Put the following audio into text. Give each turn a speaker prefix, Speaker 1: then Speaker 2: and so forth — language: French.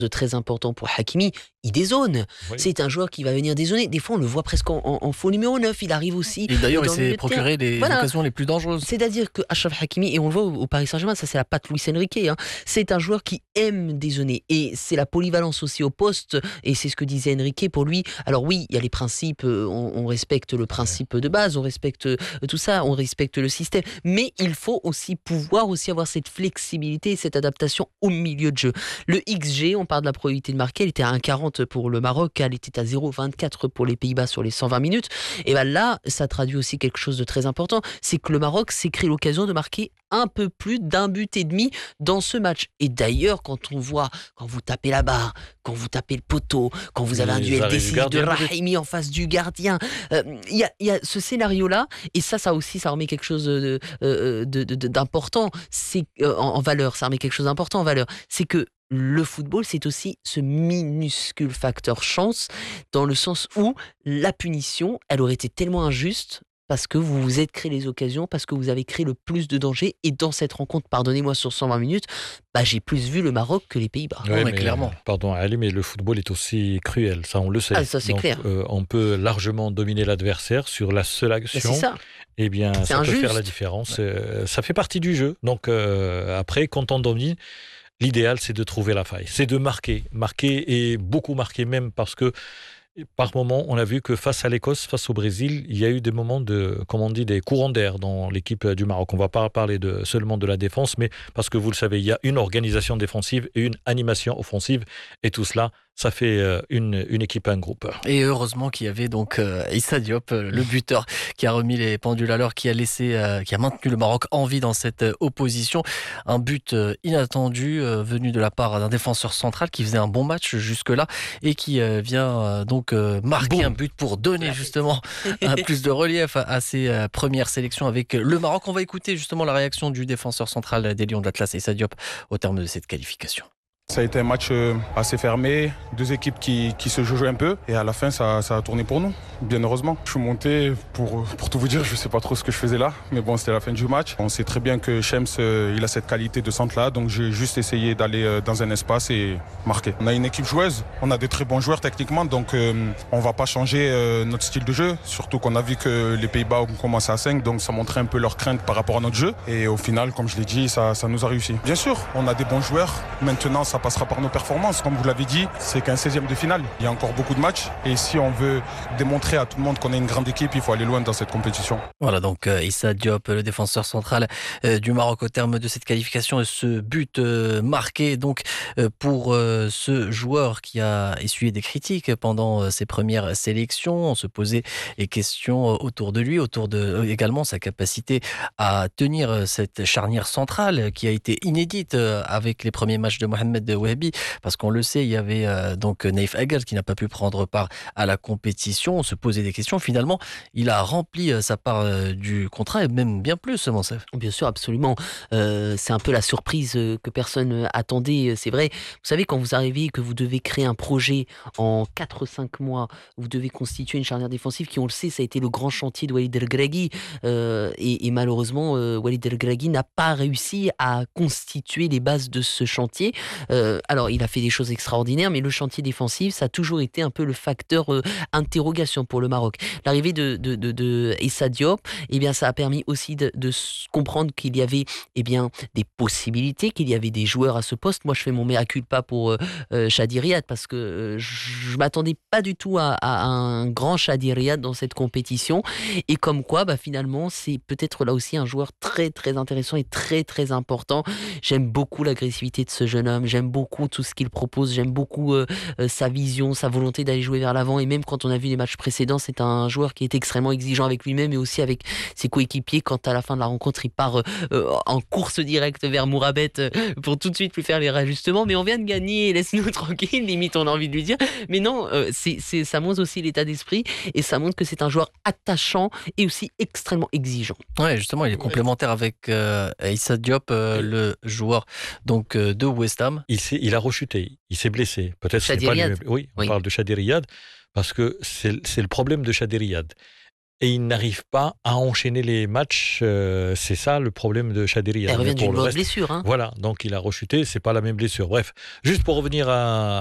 Speaker 1: de très important pour Hakimi, il dézone.
Speaker 2: Oui.
Speaker 1: C'est un joueur qui va venir dézoner. Des fois, on le voit presque en faux numéro 9. Il arrive aussi
Speaker 3: Et d'ailleurs, il
Speaker 1: dans le
Speaker 3: s'est
Speaker 1: milieu de terrain.
Speaker 3: procuré les
Speaker 1: Voilà.
Speaker 3: occasions les plus dangereuses.
Speaker 1: C'est-à-dire que Achraf Hakimi, et on le voit au Paris Saint-Germain, ça c'est la patte Luis Enrique, hein, c'est un joueur qui aime dézonner. Et c'est la polyvalence aussi au poste, et c'est ce que disait Enrique pour lui. Alors oui, il y a les principes, on respecte le principe de base, on respecte tout ça, on respecte le système, mais il faut aussi pouvoir aussi avoir cette flexibilité et cette adaptation au milieu de jeu. Le XG, on parle de la probabilité de marquer, elle était à 1,40 pour le Maroc, elle était à 0,24 pour les Pays-Bas sur les 120 minutes. Et bien là, ça traduit aussi quelque chose de très important, c'est que le Maroc s'est créé l'occasion de marquer un peu plus d'un but et demi dans ce match. Et d'ailleurs, quand on voit, quand vous tapez la barre, quand vous tapez le poteau, quand vous avez un duel décisif de Rahimi en face du gardien, il y a ce scénario-là, et ça aussi, ça remet quelque chose d'important, c'est en valeur, ça remet quelque chose d'important en valeur, c'est que le football, c'est aussi ce minuscule facteur chance, dans le sens où la punition, elle aurait été tellement injuste parce que vous vous êtes créé les occasions, parce que vous avez créé le plus de danger. Et dans cette rencontre, pardonnez-moi, sur 120 minutes, j'ai plus vu le Maroc que les Pays-Bas.
Speaker 2: Ouais, mais
Speaker 3: clairement.
Speaker 2: Pardon, Ali, mais le football est aussi cruel, ça on le sait.
Speaker 1: Ah, ça c'est
Speaker 2: Donc,
Speaker 1: clair.
Speaker 2: on peut largement dominer l'adversaire sur la seule action.
Speaker 1: C'est ça.
Speaker 2: Eh bien,
Speaker 1: C'est
Speaker 2: ça peut
Speaker 1: injuste.
Speaker 2: faire la différence. Ça fait partie du jeu. Donc après, quand on domine, l'idéal, c'est de trouver la faille. C'est de marquer. Marquer et beaucoup marquer même parce que par moment, on a vu que face à l'Écosse, face au Brésil, il y a eu des moments comme on dit, des courants d'air dans l'équipe du Maroc. On ne va pas parler seulement de la défense, mais parce que vous le savez, il y a une organisation défensive et une animation offensive. Et tout cela, ça fait une équipe, un groupe.
Speaker 3: Et heureusement qu'il y avait donc Issa Diop, le buteur, qui a remis les pendules à l'heure, qui a maintenu le Maroc en vie dans cette opposition. Un but inattendu venu de la part d'un défenseur central qui faisait un bon match jusque-là et qui vient donc marquer un but pour donner justement un plus de relief à ses premières sélections avec le Maroc. On va écouter justement la réaction du défenseur central des Lions de l'Atlas, Issa Diop, au terme de cette qualification.
Speaker 4: Ça a été un match assez fermé, deux équipes qui se jouaient un peu et à la fin ça a tourné pour nous, bien heureusement. Je suis monté, pour tout vous dire, je ne sais pas trop ce que je faisais là, mais bon, c'était la fin du match. On sait très bien que Shems il a cette qualité de centre là, donc j'ai juste essayé d'aller dans un espace et marquer. On a une équipe joueuse, on a des très bons joueurs techniquement, donc on ne va pas changer notre style de jeu, surtout qu'on a vu que les Pays-Bas ont commencé à 5, donc ça montrait un peu leur crainte par rapport à notre jeu et au final, comme je l'ai dit, ça nous a réussi. Bien sûr, on a des bons joueurs, maintenant ça passera par nos performances. Comme vous l'avez dit, c'est qu'un 16e de finale. Il y a encore beaucoup de matchs. Et si on veut démontrer à tout le monde qu'on est une grande équipe, il faut aller loin dans cette compétition.
Speaker 3: Voilà donc Issa Diop, le défenseur central du Maroc au terme de cette qualification. Et ce but marqué donc pour ce joueur qui a essuyé des critiques pendant ses premières sélections. On se posait des questions autour de lui, autour de également sa capacité à tenir cette charnière centrale qui a été inédite avec les premiers matchs de Mohamed Wahabi, parce qu'on le sait, il y avait donc Naïf Aguerd qui n'a pas pu prendre part à la compétition. On se posait des questions. Finalement, il a rempli sa part du contrat et même bien plus, Monsef.
Speaker 1: Bien sûr, absolument. C'est un peu la surprise que personne attendait. C'est vrai, vous savez, quand vous arrivez et que vous devez créer un projet en 4-5 mois, vous devez constituer une charnière défensive qui, on le sait, ça a été le grand chantier de Walid El-Gragui. Et malheureusement, Walid El-Gragui n'a pas réussi à constituer les bases de ce chantier. Alors, il a fait des choses extraordinaires, mais le chantier défensif, ça a toujours été un peu le facteur interrogation pour le Maroc. L'arrivée de Issa Diop, eh bien, ça a permis aussi de comprendre qu'il y avait des possibilités, qu'il y avait des joueurs à ce poste. Moi, je fais mon mea culpa pour Chadi Riyad, parce que je m'attendais pas du tout à un grand Chadi Riyad dans cette compétition. Et comme quoi, finalement, c'est peut-être là aussi un joueur très, très intéressant et très, très important. J'aime beaucoup l'agressivité de ce jeune homme. J'aime beaucoup tout ce qu'il propose. J'aime beaucoup sa vision, sa volonté d'aller jouer vers l'avant. Et même quand on a vu les matchs précédents, c'est un joueur qui est extrêmement exigeant avec lui-même et aussi avec ses coéquipiers. Quand à la fin de la rencontre, il part en course directe vers Mourabet pour tout de suite lui faire les rajustements. Mais on vient de gagner, laisse-nous tranquille. Limite, on a envie de lui dire. Mais non, ça montre aussi l'état d'esprit et ça montre que c'est un joueur attachant et aussi extrêmement exigeant.
Speaker 3: Ouais, justement, il est complémentaire avec Issa Diop, le joueur donc de West Ham.
Speaker 2: Il a rechuté, il s'est blessé. Peut-être
Speaker 1: Chadi
Speaker 2: ce n'est pas
Speaker 1: Riyad.
Speaker 2: Oui, on parle de Chadi Riyad parce que c'est le problème de Chadi Riyad. et il n'arrive pas à enchaîner les matchs. C'est ça le problème de Chadiri.
Speaker 1: Elle revient d'une lourde blessure. Hein.
Speaker 2: Voilà, donc il a rechuté, c'est pas la même blessure. Bref, juste pour revenir